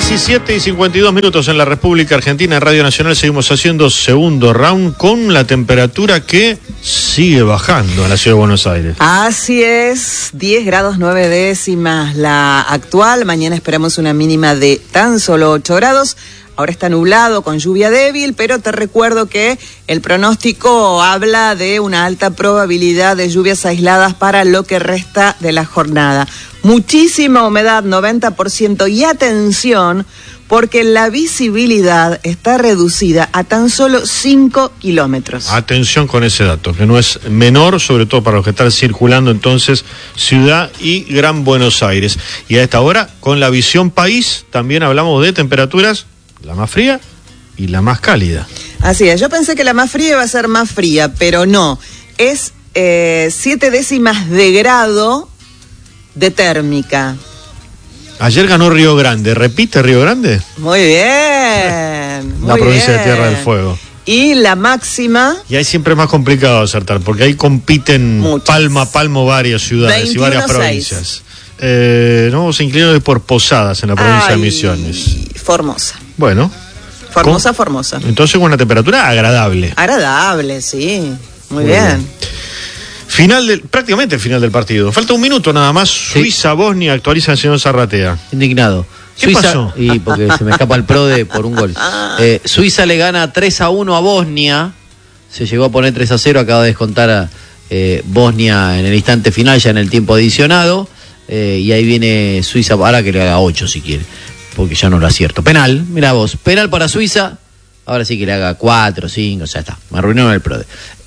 17:52 en la República Argentina. En Radio Nacional seguimos haciendo segundo round con la temperatura que sigue bajando en la ciudad de Buenos Aires. Así es, 10 grados 9 décimas la actual. Mañana esperamos una mínima de tan solo 8 grados. Ahora está nublado con lluvia débil, pero te recuerdo que el pronóstico habla de una alta probabilidad de lluvias aisladas para lo que resta de la jornada. Muchísima humedad, 90%, y atención, porque la visibilidad está reducida a tan solo 5 kilómetros. Atención con ese dato, que no es menor, sobre todo para los que están circulando entonces Ciudad y Gran Buenos Aires. Y a esta hora, con la visión país, también hablamos de temperaturas, la más fría y la más cálida. Así es, yo pensé que la más fría iba a ser más fría, pero no, es 7 décimas de grado de térmica. Ayer ganó Río Grande. ¿Repite Río Grande? Muy bien. La provincia de Tierra del Fuego. Y la máxima. Y ahí siempre es más complicado acertar, porque ahí compiten muchas, palmo a palmo varias ciudades 21, y varias provincias. No, se inclinan por Posadas en la provincia de Misiones. Formosa. Bueno. Formosa. Entonces con una temperatura agradable. Agradable, sí. Muy bien. Prácticamente el final del partido. Falta un minuto nada más. Sí. Suiza-Bosnia actualiza el señor Zarratea. Indignado. ¿Qué Suiza, pasó? Y porque se me escapa el PRODE por un gol. Suiza le gana 3-1 a Bosnia. Se llegó a poner 3-0. Acaba de descontar a Bosnia en el instante final, ya en el tiempo adicionado. Y ahí viene Suiza. Ahora que le haga 8 si quiere, porque ya no lo acierto. Penal, mirá vos. Penal para Suiza. Ahora sí que le haga 4, 5, ya está. Me arruinaron el PRODE.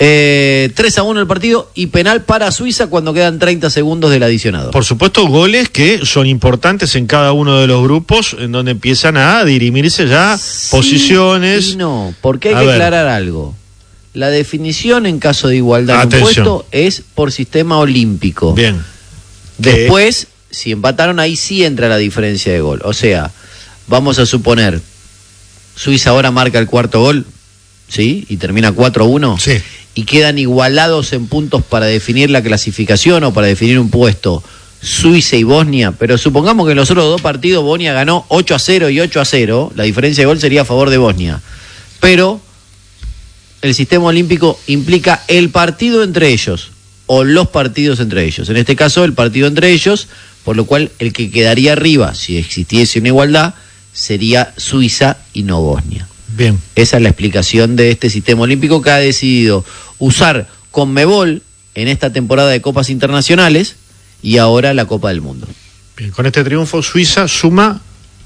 3-1 el partido y penal para Suiza cuando quedan 30 segundos del adicionado. Por supuesto, goles que son importantes en cada uno de los grupos, en donde empiezan a dirimirse ya posiciones. Y no, porque hay que aclarar algo. La definición en caso de igualdad de un puesto es por sistema olímpico. Bien. Después, si empataron, ahí sí entra la diferencia de gol. O sea, vamos a suponer, Suiza ahora marca el cuarto gol, ¿sí? Y termina 4-1. Sí. Y quedan igualados en puntos para definir la clasificación o para definir un puesto Suiza y Bosnia. Pero supongamos que en los otros dos partidos Bosnia ganó 8-0 y 8-0. La diferencia de gol sería a favor de Bosnia. Pero el sistema olímpico implica el partido entre ellos o los partidos entre ellos. En este caso, el partido entre ellos, por lo cual el que quedaría arriba, si existiese una igualdad, sería Suiza y no Bosnia. Bien. Esa es la explicación de este sistema olímpico que ha decidido usar Conmebol en esta temporada de Copas Internacionales y ahora la Copa del Mundo. Bien, con este triunfo Suiza suma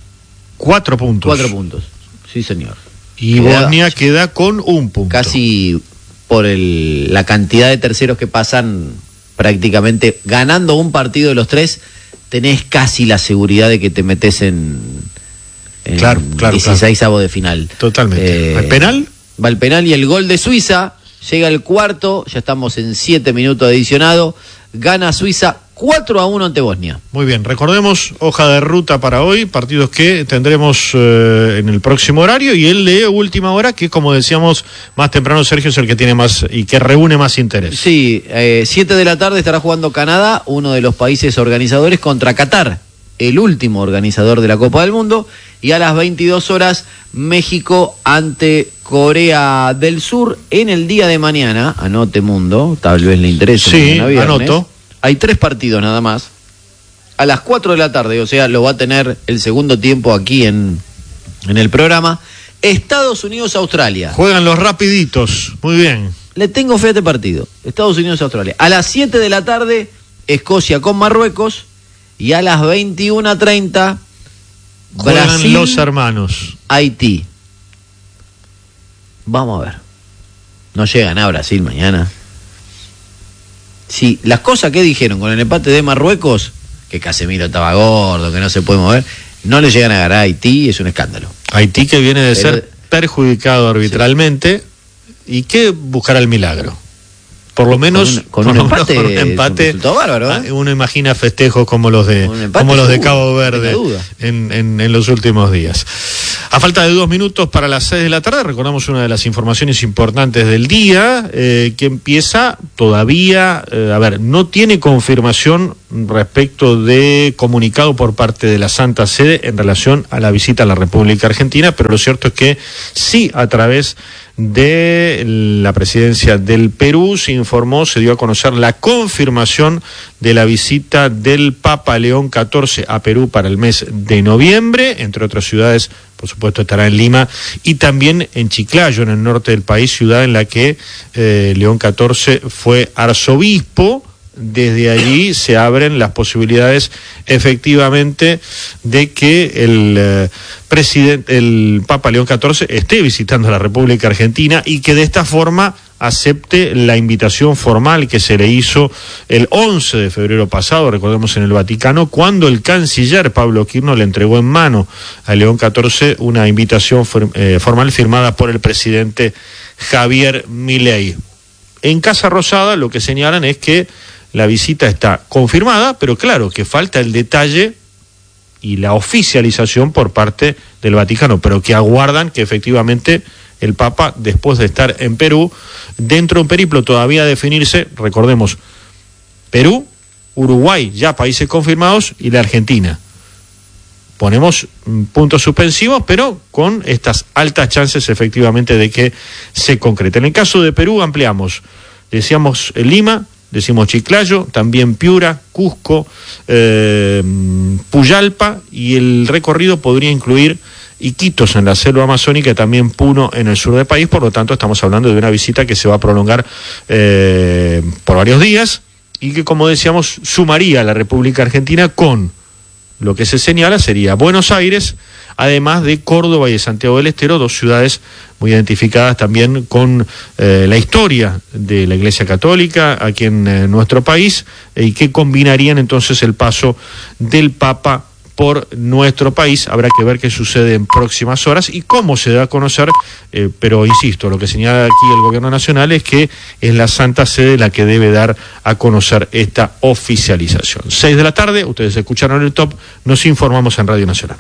4 puntos. 4 puntos, sí señor. Y Bosnia queda con 1 punto. Casi por la cantidad de terceros que pasan, prácticamente ganando un partido de los 3, tenés casi la seguridad de que te metes en claro, 16avo de final. Totalmente. ¿El penal? Va el penal y el gol de Suiza. Llega el cuarto, ya estamos en 7 minutos adicionado. Gana Suiza 4-1 ante Bosnia. Muy bien, recordemos hoja de ruta para hoy, partidos que tendremos en el próximo horario, y el de última hora, que como decíamos más temprano, Sergio, es el que tiene más y que reúne más interés. Sí, 7 de la tarde estará jugando Canadá, uno de los países organizadores, contra Qatar, el último organizador de la Copa del Mundo, y a las 22 horas México ante Corea del Sur en el día de mañana. Anote, Mundo, tal vez le interese. Sí, anoto. Hay 3 partidos nada más. A las 4 de la tarde, o sea, lo va a tener el segundo tiempo aquí en el programa. Estados Unidos-Australia. Juegan los rapiditos, muy bien. Le tengo fe a este partido. Estados Unidos-Australia. A las 7 de la tarde, Escocia con Marruecos. Y a las 21:30, juegan Brasil, los hermanos. Haití. Vamos a ver. No llegan a Brasil mañana. Si las cosas que dijeron con el empate de Marruecos, que Casemiro estaba gordo, que no se puede mover, no le llegan a ganar a Haití, es un escándalo. Haití que viene de ser perjudicado arbitralmente, sí. Y que buscará el milagro. Por lo menos con un empate, un empate bárbaro, uno imagina festejos como los de Cabo Verde en los últimos días. A falta de 2 minutos para las 6 de la tarde, recordamos una de las informaciones importantes del día, que empieza todavía, no tiene confirmación respecto de comunicado por parte de la Santa Sede en relación a la visita a la República Argentina, pero lo cierto es que sí, a través de la presidencia del Perú se informó, se dio a conocer la confirmación de la visita del Papa León XIV a Perú para el mes de noviembre, entre otras ciudades, por supuesto estará en Lima y también en Chiclayo, en el norte del país, ciudad en la que León XIV fue arzobispo. Desde allí se abren las posibilidades efectivamente de que el Papa León XIV esté visitando la República Argentina y que de esta forma acepte la invitación formal que se le hizo el 11 de febrero pasado, recordemos en el Vaticano, cuando el canciller Pablo Quirno le entregó en mano a León XIV una invitación formal firmada por el presidente Javier Milei. En Casa Rosada lo que señalan es que la visita está confirmada, pero claro que falta el detalle y la oficialización por parte del Vaticano, pero que aguardan que efectivamente el Papa, después de estar en Perú, dentro de un periplo todavía a definirse, recordemos, Perú, Uruguay, ya países confirmados, y la Argentina. Ponemos puntos suspensivos, pero con estas altas chances efectivamente de que se concrete. En el caso de Perú ampliamos, decíamos Lima, decimos Chiclayo, también Piura, Cusco, Puyalpa, y el recorrido podría incluir Iquitos en la selva amazónica y también Puno en el sur del país. Por lo tanto estamos hablando de una visita que se va a prolongar por varios días y que, como decíamos, sumaría a la República Argentina con lo que se señala sería Buenos Aires, además de Córdoba y de Santiago del Estero, dos ciudades muy identificadas también con la historia de la Iglesia Católica aquí en nuestro país, y que combinarían entonces el paso del Papa por nuestro país. Habrá que ver qué sucede en próximas horas y cómo se da a conocer, pero insisto, lo que señala aquí el Gobierno Nacional es que es la Santa Sede la que debe dar a conocer esta oficialización. 6 de la tarde, ustedes escucharon el top, nos informamos en Radio Nacional.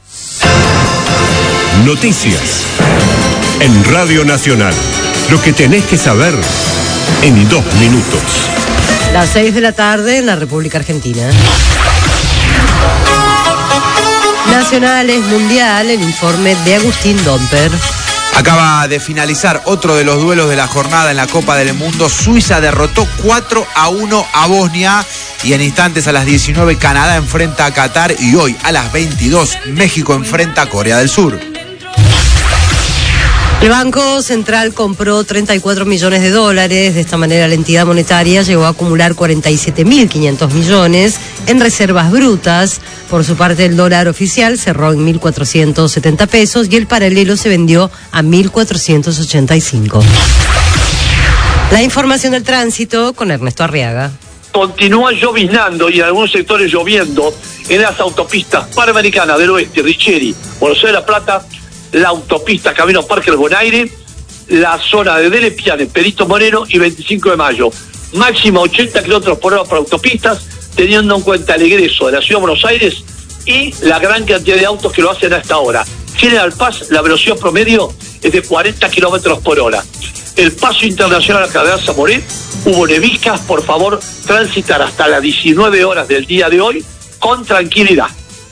Noticias en Radio Nacional. Lo que tenés que saber en 2 minutos. Las 6 de la tarde en la República Argentina. Nacionales Mundial, el informe de Agustín Domper. Acaba de finalizar otro de los duelos de la jornada en la Copa del Mundo. Suiza derrotó 4-1 a Bosnia y en instantes a las 19 Canadá enfrenta a Qatar y hoy a las 22 México enfrenta a Corea del Sur. El Banco Central compró $34 millones. De esta manera la entidad monetaria llegó a acumular 47.500 millones en reservas brutas. Por su parte, el dólar oficial cerró en 1.470 pesos y el paralelo se vendió a 1.485. La información del tránsito con Ernesto Arriaga. Continúa lloviznando y en algunos sectores lloviendo en las autopistas Panamericana del Oeste, Richeri, Buenos Aires, La Plata, la autopista Camino Parque del Bonaire, la zona de Dele Piane, Perito Moreno y 25 de Mayo. Máxima 80 kilómetros por hora por autopistas, teniendo en cuenta el egreso de la ciudad de Buenos Aires y la gran cantidad de autos que lo hacen a esta hora. General Paz, la velocidad promedio es de 40 kilómetros por hora. El paso internacional a Cardenal Zamoré, hubo neviscas, por favor, transitar hasta las 19 horas del día de hoy con tranquilidad.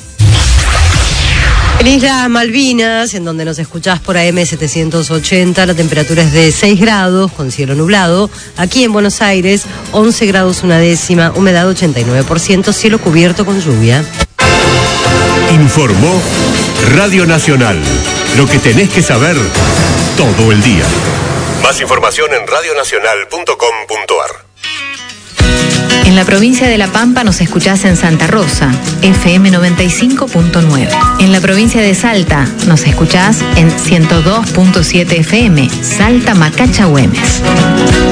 En Islas Malvinas, en donde nos escuchás por AM 780, la temperatura es de 6 grados con cielo nublado. Aquí en Buenos Aires, 11 grados 1/10, humedad 89%, cielo cubierto con lluvia. Informó Radio Nacional. Lo que tenés que saber todo el día. Más información en radionacional.com.ar. En la provincia de La Pampa nos escuchás en Santa Rosa, FM 95.9. En la provincia de Salta nos escuchás en 102.7 FM, Salta Macacha Güemes.